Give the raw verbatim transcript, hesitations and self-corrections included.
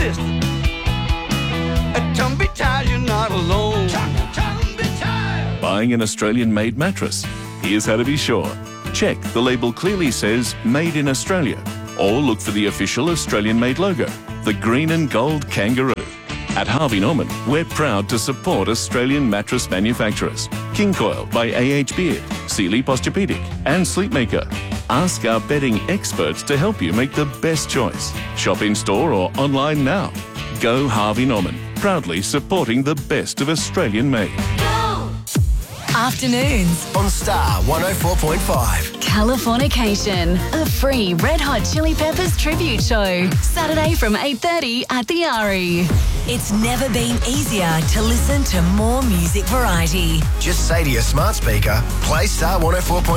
sister. Tumby Tide, you're not alone. Tumby Tide. Buying an Australian-made mattress? Here's how to be sure. Check the label clearly says Made in Australia, or look for the official Australian-made logo, the green and gold kangaroo. At Harvey Norman, we're proud to support Australian mattress manufacturers. King Coil by A H Beard, Sealy Posturepedic and Sleepmaker. Ask our bedding experts to help you make the best choice. Shop in-store or online now. Go Harvey Norman, proudly supporting the best of Australian-made. Afternoons On Star one oh four point five. Californication, a free Red Hot Chili Peppers tribute show. Saturday from eight thirty at the Ari. It's never been easier to listen to more music variety. Just say to your smart speaker, play Star one oh four point five.